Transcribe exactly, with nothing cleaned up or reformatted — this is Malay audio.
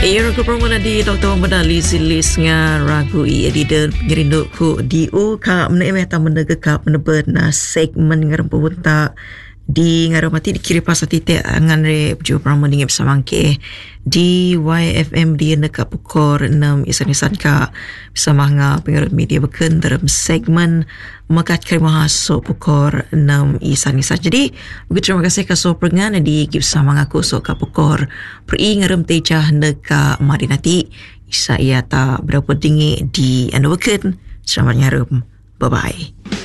Ia ragu permula di Doktor Muda Lizzy Liz nga ragu i editor pengirindu ku di u ka meneemeh ta menega ka meneben na segmen ngarempu wunta di ngaremati dikiri pasal titik angan re berjumpa permula dengan bersama ke di Y F M di neka pukor enam isan-isan ka bersama nga pengurut media beken dalam segmen makat kerima so pukor enam isan-isan. Jadi begitu terima kasih ke so perengan di bersama ngaku so ka pukor peri ngarem tejah neka madinati isa ia ta berapa tinggi di anu beken selamat ngarem. Bye bye.